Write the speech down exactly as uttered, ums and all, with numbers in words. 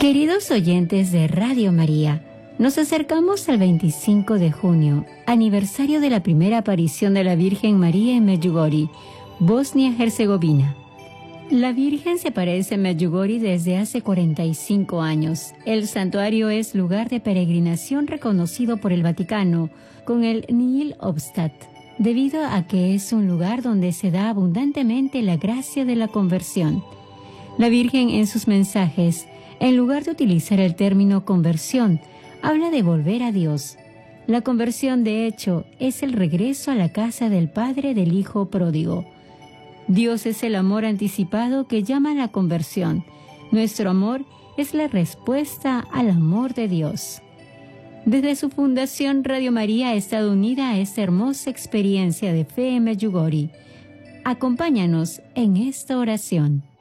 Queridos oyentes de Radio María, nos acercamos al veinticinco de junio, aniversario de la primera aparición de la Virgen María en Medjugorje, Bosnia-Herzegovina. La Virgen se aparece en Medjugorje desde hace cuarenta y cinco años. El santuario es lugar de peregrinación reconocido por el Vaticano con el Nihil Obstat, debido a que es un lugar donde se da abundantemente la gracia de la conversión. La Virgen en sus mensajes, en lugar de utilizar el término conversión, habla de volver a Dios. La conversión, de hecho, es el regreso a la casa del Padre del Hijo pródigo. Dios es el amor anticipado que llama a la conversión. Nuestro amor es la respuesta al amor de Dios. Desde su fundación, Radio María ha estado unida a esta hermosa experiencia de fe en Medjugorje. Acompáñanos en esta oración.